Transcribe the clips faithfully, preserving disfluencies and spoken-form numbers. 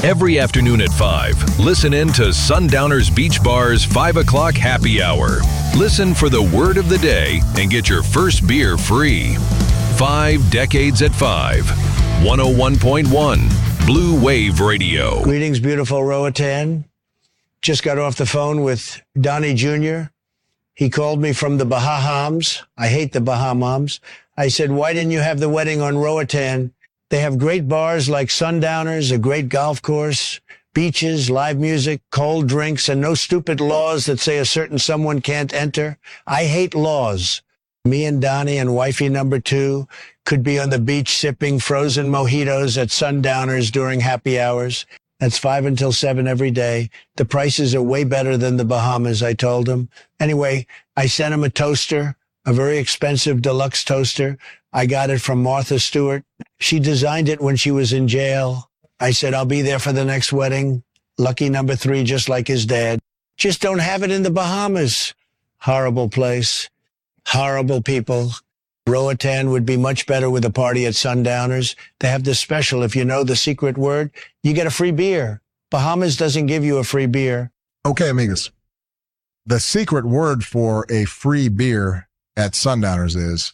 Every afternoon at five, listen in to Sundowners Beach Bar's five o'clock happy hour. Listen for the word of the day and get your first beer free. Five Decades at five. one oh one point one Blue Wave Radio. Greetings, beautiful Roatan. Just got off the phone with Donnie Junior He called me from the Bahamas. I hate the Bahamas. I said, why didn't you have the wedding on Roatan? They have great bars like Sundowners, a great golf course, beaches, live music, cold drinks, and no stupid laws that say a certain someone can't enter. I hate laws. Me and Donnie and wifey number two could be on the beach sipping frozen mojitos at Sundowners during happy hours. That's five until seven every day. The prices are way better than the Bahamas, I told him. Anyway, I sent him a toaster, a very expensive deluxe toaster. I got it from Martha Stewart. She designed it when she was in jail. I said, I'll be there for the next wedding. Lucky number three, just like his dad. Just don't have it in the Bahamas. Horrible place. Horrible people. Roatan would be much better with a party at Sundowners. They have this special. If you know the secret word, you get a free beer. Bahamas doesn't give you a free beer. Okay, amigos. The secret word for a free beer at Sundowners is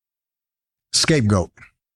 scapegoat.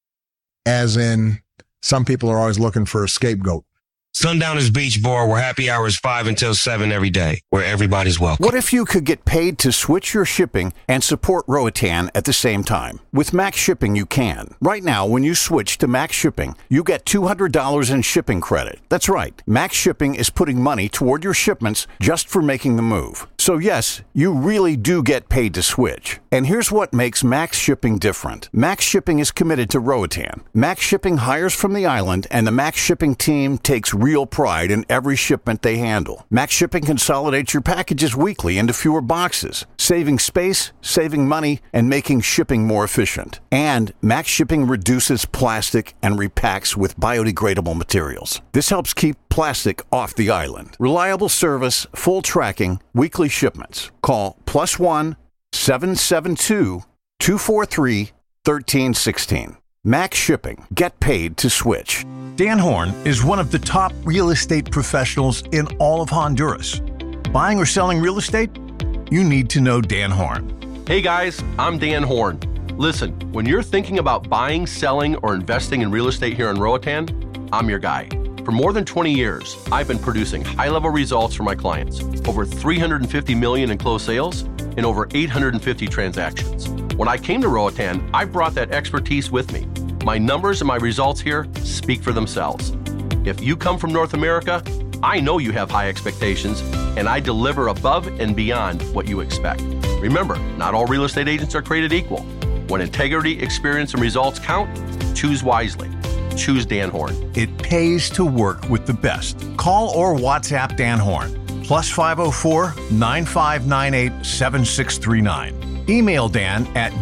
As in, some people are always looking for a scapegoat. Sundowners Beach Bar, where happy hour is five until seven every day, where everybody's welcome. What if you could get paid to switch your shipping and support Roatan at the same time? With Max Shipping, you can. Right now, when you switch to Max Shipping, you get two hundred dollars in shipping credit. That's right. Max Shipping is putting money toward your shipments just for making the move. So yes, you really do get paid to switch. And here's what makes Max Shipping different. Max Shipping is committed to Roatan. Max Shipping hires from the island, and the Max Shipping team takes real pride in every shipment they handle. Max Shipping consolidates your packages weekly into fewer boxes, saving space, saving money, and making shipping more efficient. And Max Shipping reduces plastic and repacks with biodegradable materials. This helps keep plastic off the island. Reliable service, full tracking, weekly shipments. Call plus one seven seven two, two four three, one three one six. Max Shipping. Get paid to switch. Dan Horn is one of the top real estate professionals in all of Honduras. Buying or selling real estate? You need to know Dan Horn. Hey guys, I'm Dan Horn. Listen, when you're thinking about buying, selling, or investing in real estate here in Roatan, I'm your guy. For more than twenty years, I've been producing high-level results for my clients. Over three hundred fifty million in closed sales and over eight hundred fifty transactions. When I came to Roatan, I brought that expertise with me. My numbers and my results here speak for themselves. If you come from North America, I know you have high expectations, and I deliver above and beyond what you expect. Remember, not all real estate agents are created equal. When integrity, experience, and results count, choose wisely. Choose Dan Horn. It pays to work with the best. Call or WhatsApp Dan Horn. Plus five oh four, nine five nine eight, seven six three nine. Email Dan at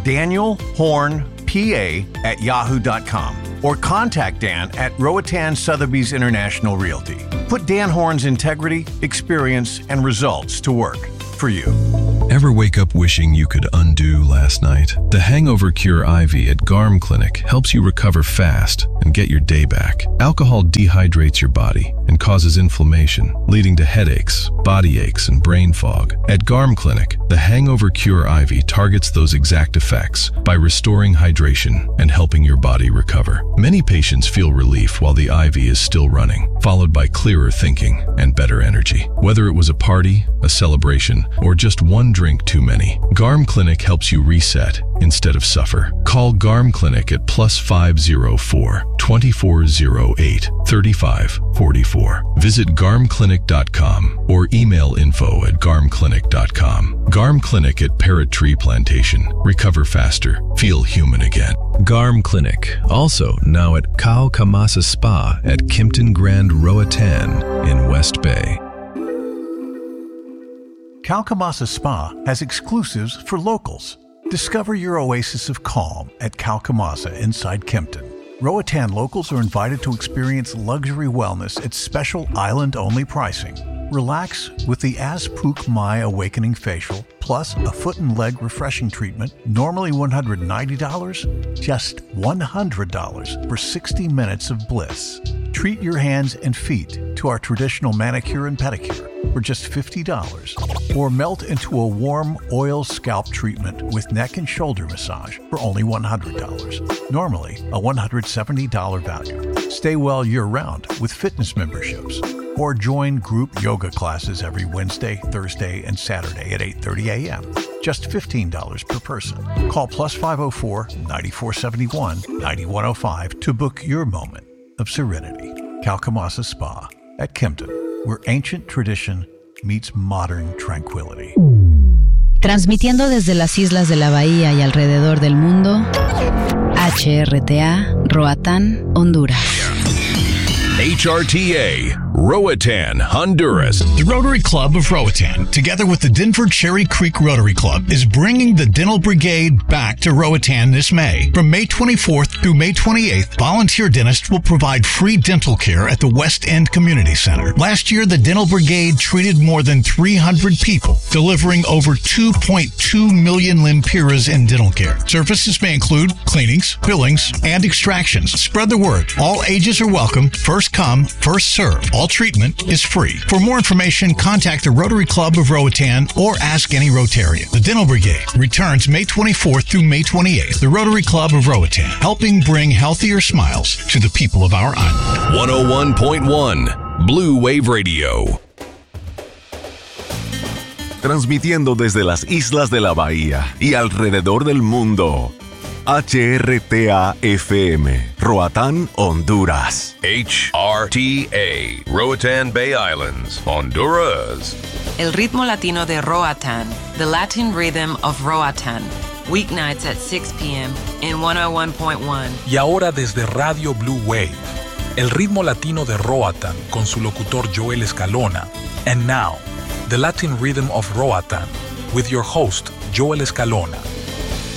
danielhornpa at yahoo dot com or contact Dan at Roatan Sotheby's International Realty. Put Dan Horn's integrity, experience, and results to work for you. Ever wake up wishing you could undo last night? The Hangover Cure I V at Garm Clinic helps you recover fast and get your day back. Alcohol dehydrates your body and causes inflammation, leading to headaches, body aches, and brain fog. At Garm Clinic, the Hangover Cure I V targets those exact effects by restoring hydration and helping your body recover. Many patients feel relief while the I V is still running, followed by clearer thinking and better energy. Whether it was a party, a celebration, or just one drink too many, Garm Clinic helps you reset instead of suffer. Call Garm Clinic at plus five oh four, two four oh eight, three five four four. Visit garm clinic dot com or email info at garm clinic dot com. Garm Clinic at Parrot Tree Plantation. Recover faster. Feel human again. Garm Clinic, also now at Kao Kamasa Spa at Kimpton Grand Roatan in West Bay. Calcamasa Spa has exclusives for locals. Discover your oasis of calm at Calcamasa inside Kimpton. Roatan locals are invited to experience luxury wellness at special island-only pricing. Relax with the Azpuk Mai Awakening Facial, plus a foot and leg refreshing treatment, normally one hundred ninety dollars, just one hundred dollars for sixty minutes of bliss. Treat your hands and feet to our traditional manicure and pedicure for just fifty dollars, or melt into a warm oil scalp treatment with neck and shoulder massage for only one hundred dollars. Normally a one hundred seventy dollars value. Stay well year-round with fitness memberships, or join group yoga classes every Wednesday, Thursday, and Saturday at eight thirty a.m. Just fifteen dollars per person. Call plus five oh four, nine four seven one, nine one oh five to book your moment of serenity. Calcamasa Spa at Kempton, where ancient tradition meets modern tranquility. Transmitiendo desde las islas de la Bahía y alrededor del mundo, H R T A, Roatán, Honduras. H R T A, Roatan, Honduras. The Rotary Club of Roatan, together with the Denver Cherry Creek Rotary Club, is bringing the Dental Brigade back to Roatan this May. From May twenty-fourth through May twenty-eighth, volunteer dentists will provide free dental care at the West End Community Center. Last year, the Dental Brigade treated more than three hundred people, delivering over two point two million lempiras in dental care. Services may include cleanings, fillings, and extractions. Spread the word. All ages are welcome. First come, first serve. All treatment is free. For more information, contact the Rotary Club of Roatan or ask any Rotarian. The Dental Brigade returns May twenty-fourth through May twenty-eighth. The Rotary Club of Roatan, helping bring healthier smiles to the people of our island. one oh one point one Blue Wave Radio. Transmitiendo desde las islas de la Bahía y alrededor del mundo. H R T A F M, Roatán, Honduras. H R T A, Roatan Bay Islands, Honduras. El ritmo latino de Roatán, the Latin rhythm of Roatán. Weeknights at six p.m. in one oh one point one. Y ahora desde Radio Blue Wave, el ritmo latino de Roatán con su locutor Joel Escalona. And now, the Latin rhythm of Roatán with your host Joel Escalona.